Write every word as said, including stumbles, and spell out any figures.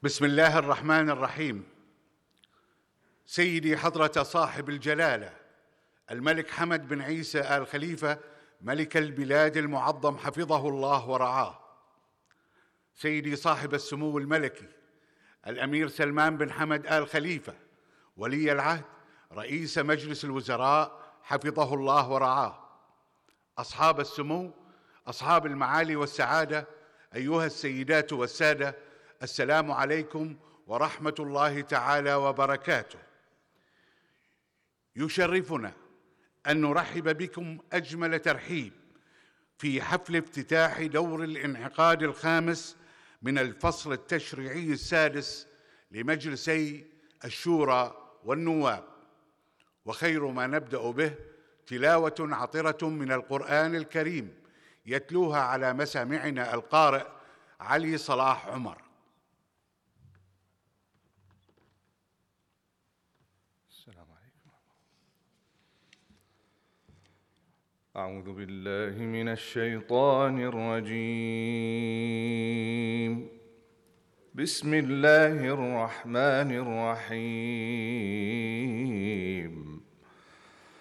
بسم الله الرحمن الرحيم. سيدي حضرة صاحب الجلالة الملك حمد بن عيسى آل خليفة ملك البلاد المعظم حفظه الله ورعاه، سيدي صاحب السمو الملكي الأمير سلمان بن حمد آل خليفة ولي العهد رئيس مجلس الوزراء حفظه الله ورعاه، أصحاب السمو، أصحاب المعالي والسعادة، أيها السيدات والسادة، السلام عليكم ورحمة الله تعالى وبركاته. يشرفنا أن نرحب بكم أجمل ترحيب في حفل افتتاح دور الانعقاد الخامس من الفصل التشريعي السادس لمجلسي الشورى والنواب، وخير ما نبدأ به تلاوة عطرة من القرآن الكريم يتلوها على مسامعنا القارئ علي صلاح عمر. السلام عليكم. أعوذ بالله من الشيطان الرجيم. بسم الله الرحمن الرحيم.